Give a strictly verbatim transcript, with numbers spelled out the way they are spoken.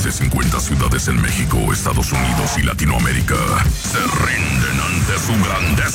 de cincuenta ciudades en México, Estados Unidos y Latinoamérica se rinden ante su grandeza.